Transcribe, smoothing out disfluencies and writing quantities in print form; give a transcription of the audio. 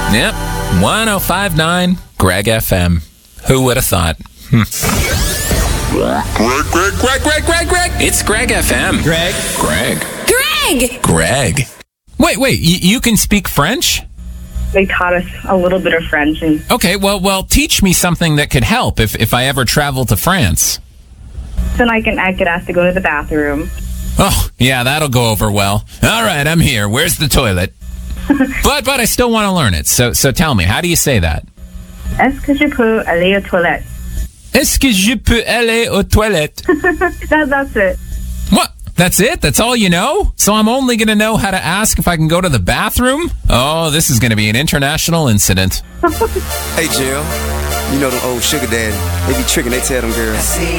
Yep, 105.9 Greg FM. Who would have thought? Greg. It's Greg FM. Greg. Wait, you can speak French? They taught us a little bit of French. And Okay, well, teach me something that could help if I ever travel to France. then I could ask to go to the bathroom. Oh, yeah, that'll go over well. All right, I'm here. Where's the toilet? But I still want to learn it. So tell me, how do you say that? Est-ce que je peux aller aux toilettes? Est-ce que je peux aller aux toilettes? That's it. What? That's it? That's all you know? So I'm only going to know how to ask if I can go to the bathroom? Oh, this is going to be an international incident. Hey, Jill. You know them old sugar daddy. They be tricking, they tell them girls.